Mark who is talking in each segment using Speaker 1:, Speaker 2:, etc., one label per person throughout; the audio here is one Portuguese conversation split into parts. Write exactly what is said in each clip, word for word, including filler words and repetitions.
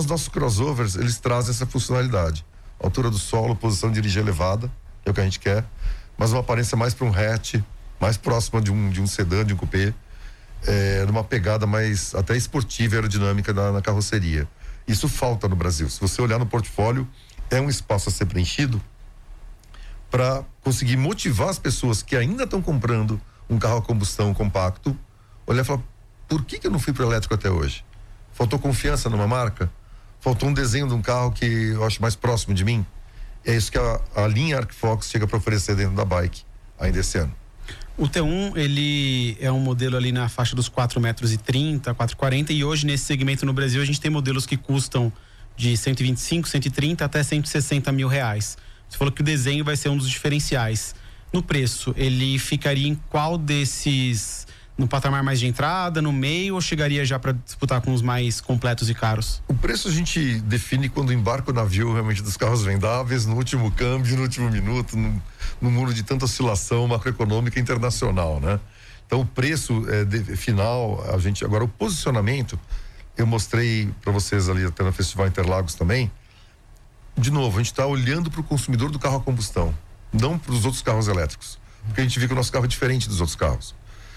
Speaker 1: os nossos crossovers, eles trazem essa funcionalidade. Altura do solo, posição de dirigir elevada, é o que a gente quer, mas uma aparência mais para um hatch, mais próxima de um, de um sedã, de um coupé, é, numa pegada mais até esportiva e aerodinâmica na, na carroceria. Isso falta no Brasil. Se você olhar no portfólio, é um espaço a ser preenchido para conseguir motivar as pessoas que ainda estão comprando um carro a combustão compacto, olhar e falar, por que que eu não fui para elétrico até hoje? Faltou confiança numa marca? Faltou um desenho de um carro que eu acho mais próximo de mim? É isso que a, a linha Arcfox chega para oferecer dentro da bike ainda esse ano.
Speaker 2: O T um, ele é um modelo ali na faixa dos quatro metros e trinta, quatro e quarenta, e hoje nesse segmento no Brasil a gente tem modelos que custam de cento e vinte e cinco, cento e trinta até cento e sessenta mil reais. Você falou que o desenho vai ser um dos diferenciais. No preço, ele ficaria em qual desses, no patamar mais de entrada, no meio, ou chegaria já para disputar com os mais completos e caros?
Speaker 1: O preço a gente define quando embarca o navio realmente dos carros vendáveis, no último câmbio, no último minuto, no, no mundo de tanta oscilação macroeconômica internacional, né? Então o preço é, de, final, a gente, agora o posicionamento, eu mostrei para vocês ali até no Festival Interlagos também. De novo, a gente está olhando para o consumidor do carro a combustão, não para os outros carros elétricos, porque a gente vê que o nosso carro é diferente dos outros carros.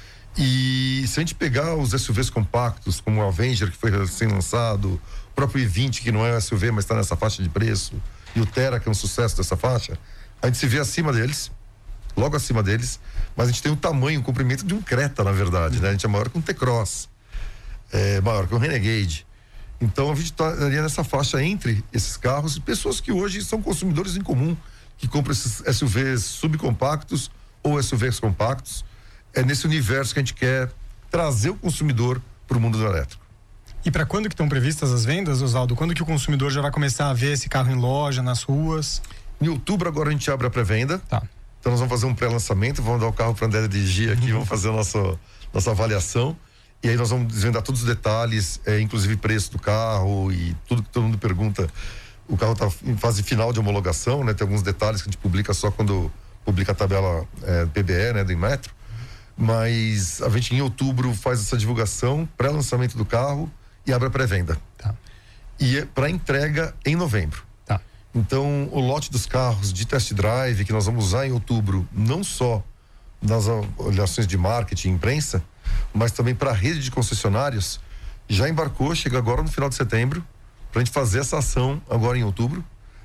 Speaker 1: E se a gente pegar os S U Vs compactos, como o Avenger, que foi recém-lançado, o próprio i vinte, que não é S U V, mas está nessa faixa de preço, e o Terra, que é um sucesso dessa faixa, a gente se vê acima deles, logo acima deles, mas a gente tem o tamanho, o comprimento de um Creta, na verdade, né? A gente é maior que um T-Cross, é maior que um Renegade. Então a gente estaria nessa faixa entre esses carros e pessoas que hoje são consumidores em comum, que compram esses S U Vs subcompactos ou S U Vs compactos. É nesse universo que a gente quer trazer o consumidor para o mundo do elétrico.
Speaker 3: E para quando que estão previstas as vendas, Oswaldo? Quando que o consumidor já vai começar a ver esse carro em loja, nas ruas?
Speaker 1: Em outubro agora a gente abre a pré-venda.
Speaker 3: Tá.
Speaker 1: Então nós vamos fazer um pré-lançamento, vamos dar o carro para a André dirigir aqui, vamos fazer a nossa, nossa avaliação. E aí nós vamos desvendar todos os detalhes, é, inclusive preço do carro e tudo que todo mundo pergunta. O carro está em fase final de homologação, né? Tem alguns detalhes que a gente publica só quando publica a tabela é, P B E, né? Do Inmetro. Mas a gente em outubro faz essa divulgação, pré-lançamento do carro e abre a pré-venda.
Speaker 3: Tá.
Speaker 1: E é para entrega em novembro.
Speaker 3: Tá.
Speaker 1: Então o lote dos carros de test drive que nós vamos usar em outubro, não só nas avaliações de marketing e imprensa, mas também para a rede de concessionários, já embarcou, chega agora no final de setembro, para a gente fazer essa ação agora em outubro.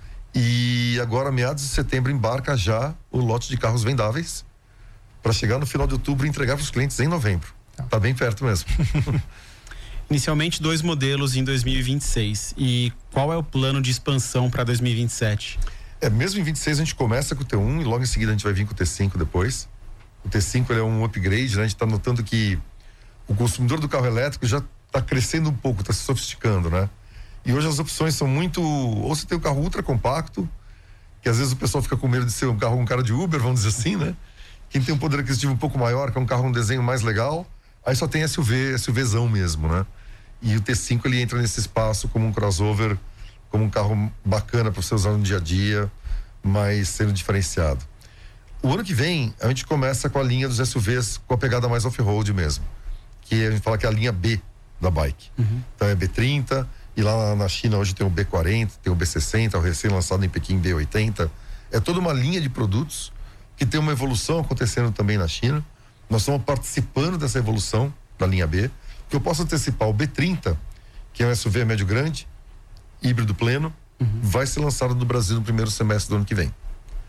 Speaker 1: E agora, meados de setembro, embarca já o lote de carros vendáveis, para chegar no final de outubro e entregar para os clientes em novembro. Tá, tá bem perto mesmo.
Speaker 2: Inicialmente dois modelos em dois mil e vinte e seis. E qual é o plano de expansão para dois mil e vinte e sete?
Speaker 1: É, mesmo em vinte e seis a gente começa com o T um e logo em seguida a gente vai vir com o T cinco depois. O T cinco ele é um upgrade, né? A gente está notando que o consumidor do carro elétrico já está crescendo um pouco, está se sofisticando, né? E hoje as opções são muito... Ou você tem o carro ultra compacto, que às vezes o pessoal fica com medo de ser um carro, um cara de Uber, vamos dizer assim, né? Quem tem um poder aquisitivo um pouco maior, que é um carro, um desenho mais legal, aí só tem S U V, SUVzão mesmo, né? E o T cinco ele entra nesse espaço como um crossover, como um carro bacana para você usar no dia a dia, mas sendo diferenciado. O ano que vem, a gente começa com a linha dos S U Vs com a pegada mais off-road mesmo, que a gente fala que é a linha B da bike. Uhum. Então é B trinta, e lá na China hoje tem o B quarenta, tem o B sessenta, o recém-lançado em Pequim B oitenta. É toda uma linha de produtos que tem uma evolução acontecendo também na China. Nós estamos participando dessa evolução da linha B, que eu posso antecipar o B trinta, que é um S U V médio grande, híbrido pleno, uhum. vai ser lançado no Brasil no primeiro semestre do ano que vem.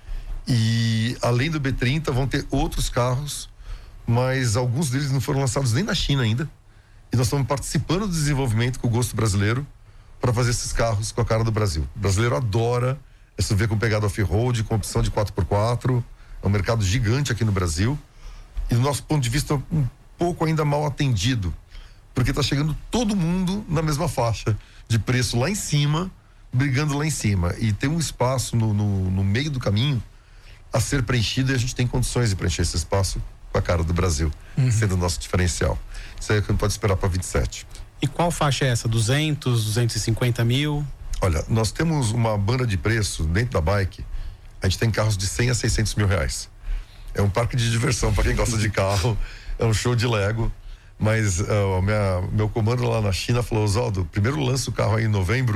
Speaker 1: E além do B trinta vão ter outros carros, mas alguns deles não foram lançados nem na China ainda. E nós estamos participando do desenvolvimento com o gosto brasileiro para fazer esses carros com a cara do Brasil. O brasileiro adora S U V com pegada off-road, com opção de quatro por quatro. É um mercado gigante aqui no Brasil. E do nosso ponto de vista, um pouco ainda mal atendido. Porque está chegando todo mundo na mesma faixa de preço lá em cima, brigando lá em cima. E tem um espaço no, no, no meio do caminho a ser preenchido, e a gente tem condições de preencher esse espaço com a cara do Brasil, uhum. sendo o nosso diferencial. Isso aí é o que a gente pode esperar para vinte e sete.
Speaker 2: E qual faixa é essa? duzentos, duzentos e cinquenta mil?
Speaker 1: Olha, nós temos uma banda de preço dentro da bike. A gente tem carros de cem a seiscentos mil reais. É um parque de diversão para quem gosta de carro. É um show de Lego. Mas uh, minha, meu comando lá na China falou: Oswaldo, primeiro lança o carro aí em novembro,